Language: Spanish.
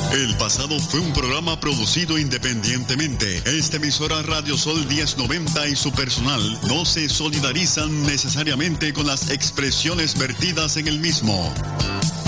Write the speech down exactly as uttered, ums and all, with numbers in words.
El pasado fue un programa producido independientemente. Esta emisora Radio Sol diez noventa y su personal no se solidarizan necesariamente con las expresiones vertidas en el mismo.